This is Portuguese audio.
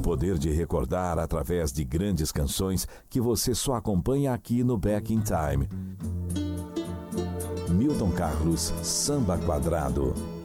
poder de recordar através de grandes canções que você só acompanha aqui no Back in Time. Milton Carlos, Samba Quadrado.